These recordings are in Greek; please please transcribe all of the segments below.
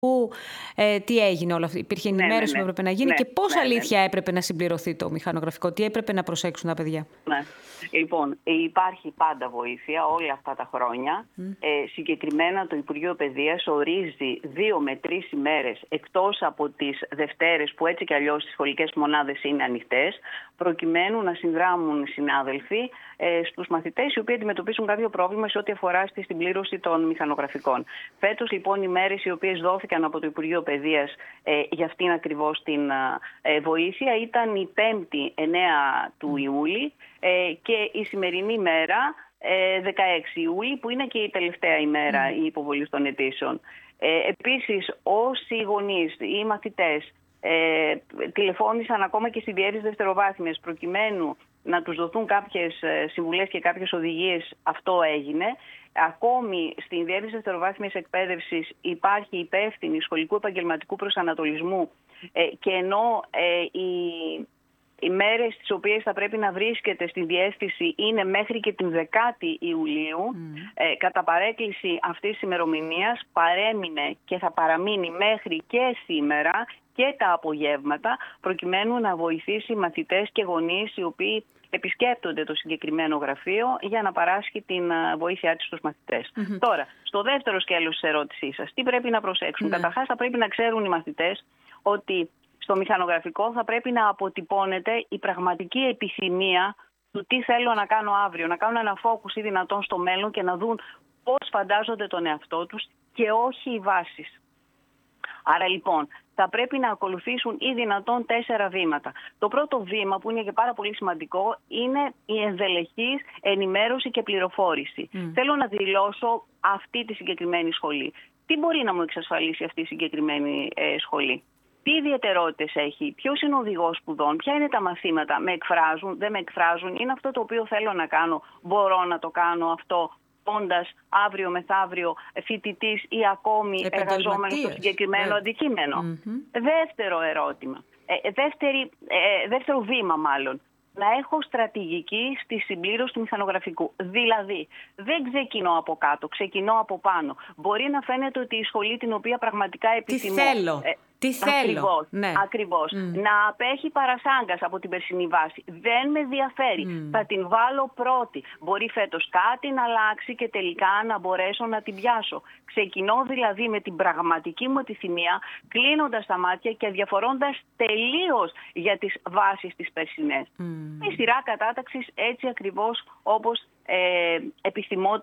Τι έγινε όλο αυτό? Υπήρχε ενημέρωση που έπρεπε να γίνει και πώς αλήθεια έπρεπε να συμπληρωθεί το μηχανογραφικό? Τι έπρεπε να προσέξουν τα παιδιά? Ναι. Λοιπόν, υπάρχει πάντα βοήθεια όλα αυτά τα χρόνια. Συγκεκριμένα το Υπουργείο Παιδείας ορίζει 2 με 3 ημέρες εκτός από τις Δευτέρες που έτσι κι αλλιώς οι σχολικές μονάδες είναι ανοιχτές, προκειμένου να συνδράμουν οι συνάδελφοι στους μαθητές οι οποίοι αντιμετωπίσουν κάποιο πρόβλημα σε ό,τι αφορά στη συμπλήρωση των μηχανογραφικών. Φέτος λοιπόν οι μέρες οι οποίες δόθηκαν από το Υπουργείο Παιδείας για αυτήν ακριβώς την βοήθεια ήταν η 5η 9 του Ιούλη και η σημερινή μέρα 16 Ιούλη που είναι και η τελευταία ημέρα η υποβολή των αιτήσεων. Επίσης όσοι γονείς ή μαθητές τηλεφώνησαν ακόμα και στη διεύθυνση δευτεροβάθμιας προκειμένου να τους δοθούν κάποιες συμβουλές και κάποιες οδηγίες, αυτό έγινε. Ακόμη στην διεύθυνση δευτεροβάθμιας εκπαίδευσης υπάρχει υπεύθυνη σχολικού επαγγελματικού προσανατολισμού και ενώ οι μέρες τις οποίες θα πρέπει να βρίσκεται στη διεύθυνση είναι μέχρι και την 10η Ιουλίου, κατά παρέκκληση αυτής της ημερομηνίας παρέμεινε και θα παραμείνει μέχρι και σήμερα και τα απογεύματα, προκειμένου να βοηθήσει μαθητές και γονείς οι οποίοι επισκέπτονται το συγκεκριμένο γραφείο για να παράσχει την βοήθειά της στους μαθητές. Τώρα, στο δεύτερο σκέλος της ερώτησής σας, τι πρέπει να προσέξουν? Καταρχάς θα πρέπει να ξέρουν οι μαθητές ότι στο μηχανογραφικό θα πρέπει να αποτυπώνεται η πραγματική επιθυμία του τι θέλω να κάνω αύριο, να κάνουν ένα focus ή δυνατόν στο μέλλον και να δουν πώς φαντάζονται τον εαυτό τους και όχι οι βάσεις. Άρα λοιπόν θα πρέπει να ακολουθήσουν ή δυνατόν 4 βήματα. Το πρώτο βήμα που είναι και πάρα πολύ σημαντικό είναι η ενδελεχής ενημέρωση και πληροφόρηση. Θέλω να δηλώσω αυτή τη συγκεκριμένη σχολή. Τι μπορεί να μου εξασφαλίσει αυτή η συγκεκριμένη σχολή? Τι ιδιαιτερότητες έχει, ποιος είναι ο οδηγός σπουδών, ποια είναι τα μαθήματα, με εκφράζουν, δεν με εκφράζουν, είναι αυτό το οποίο θέλω να κάνω, μπορώ να το κάνω αυτό όντας αύριο μεθαύριο φοιτητής ή ακόμη εργαζόμενος στο συγκεκριμένο αντικείμενο. Δεύτερο ερώτημα, δεύτερο βήμα μάλλον. Να έχω στρατηγική στη συμπλήρωση του μηχανογραφικού. Δηλαδή, δεν ξεκινώ από κάτω, ξεκινώ από πάνω. Μπορεί να φαίνεται ότι η σχολή την οποία πραγματικά επιθυμώ. Τι θέλω. Ακριβώς. Να απέχει παρασάγκας από την περσινή βάση. Δεν με ενδιαφέρει. Θα την βάλω πρώτη. Μπορεί φέτος κάτι να αλλάξει και τελικά να μπορέσω να την πιάσω. Ξεκινώ δηλαδή με την πραγματική μου επιθυμία, κλείνοντας τα μάτια και διαφορώντας τελείως για τις βάσεις της περσινές. Με σειρά κατάταξης έτσι ακριβώς όπως επιθυμώ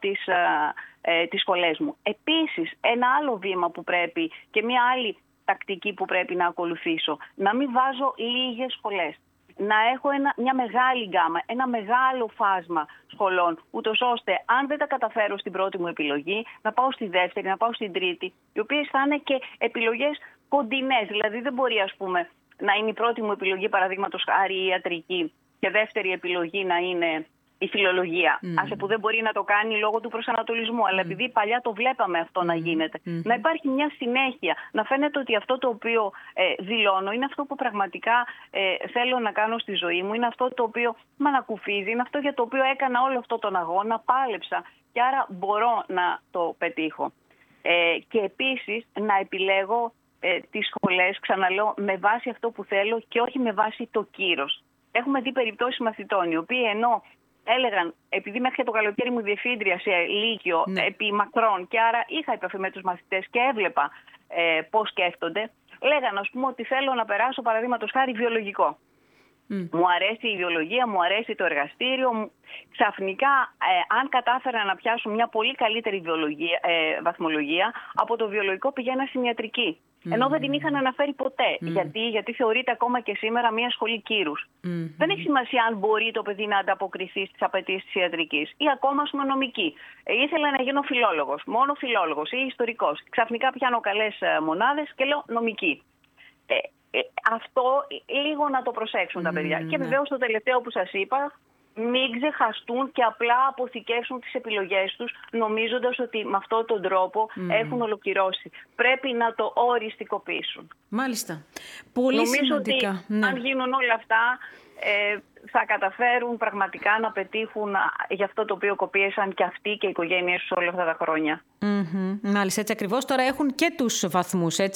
τις σχολές μου. Επίσης, ένα άλλο βήμα που πρέπει και μια άλλη τακτική που πρέπει να ακολουθήσω, να μην βάζω λίγες σχολές. Να έχω μια μεγάλη γκάμα, ένα μεγάλο φάσμα σχολών, ούτως ώστε αν δεν τα καταφέρω στην πρώτη μου επιλογή, να πάω στη δεύτερη, να πάω στην τρίτη, οι οποίες θα είναι και επιλογές κοντινές. Δηλαδή δεν μπορεί, ας πούμε, να είναι η πρώτη μου επιλογή, παραδείγματος χάρη, η ιατρική και δεύτερη επιλογή να είναι η φιλολογία. Άσε που δεν μπορεί να το κάνει λόγω του προσανατολισμού, αλλά επειδή παλιά το βλέπαμε αυτό να γίνεται. Να υπάρχει μια συνέχεια, να φαίνεται ότι αυτό το οποίο δηλώνω είναι αυτό που πραγματικά θέλω να κάνω στη ζωή μου, είναι αυτό το οποίο με ανακουφίζει, είναι αυτό για το οποίο έκανα όλο αυτό τον αγώνα, πάλεψα και άρα μπορώ να το πετύχω. Και επίσης να επιλέγω τις σχολές, ξαναλέω, με βάση αυτό που θέλω και όχι με βάση το κύρος. Έχουμε δει περιπτώσεις μαθητών οι οποίοι ενώ έλεγαν, επειδή μέχρι και το καλοκαίρι μου διευθύντρια σε λύκειο επί μακρόν και άρα είχα επαφή με τους μαθητές και έβλεπα πώς σκέφτονται, λέγαν, ας πούμε, ότι θέλω να περάσω παραδείγματος χάρη βιολογικό. Μου αρέσει η βιολογία, μου αρέσει το εργαστήριο. Ξαφνικά, αν κατάφερα να πιάσω μια πολύ καλύτερη βαθμολογία, από το βιολογικό πηγαίνα στην ιατρική. Ενώ δεν την είχαν αναφέρει ποτέ. Γιατί θεωρείται ακόμα και σήμερα μια σχολή κύρους. Δεν έχει σημασία αν μπορεί το παιδί να ανταποκριθεί στις απαιτήσεις της ιατρικής ή ακόμα ας πούμε νομική. Ήθελα να γίνω φιλόλογος, μόνο φιλόλογος ή ιστορικός. Ξαφνικά πιάνω καλές μονάδες και λέω νομική. Αυτό λίγο να το προσέξουν τα παιδιά. Και βεβαίως το τελευταίο που σας είπα, μην ξεχαστούν και απλά αποθηκεύσουν τις επιλογές τους, νομίζοντας ότι με αυτόν τον τρόπο έχουν ολοκληρώσει. Πρέπει να το οριστικοποιήσουν. Μάλιστα. Πολύ σημαντικά. Νομίζω ότι αν γίνουν όλα αυτά, θα καταφέρουν πραγματικά να πετύχουν για αυτό το οποίο κοπίεσαν και αυτοί και οι οικογένειες τους όλα αυτά τα χρόνια. Μάλιστα, έτσι ακριβώς. Τώρα έχουν και τους βαθμούς,